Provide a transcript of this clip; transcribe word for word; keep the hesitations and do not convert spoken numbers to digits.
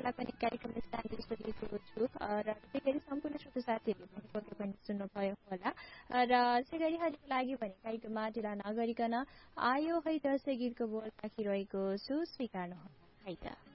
तपाईँलाई पनि कार्यक्रम स्थान दिइसकेको छु र त्यसै गरी सम्पूर्ण श्रोता साथीहरूले पनि पक्कै पनि सुन्नुभयो होला र त्यसै गरी अहिलेको लागि भने कार्यक्रममा ढिला नगरिकन आयो है दर्शक गीतको बोल राखिरहेको छु, स्वीकार्नुहोला है त।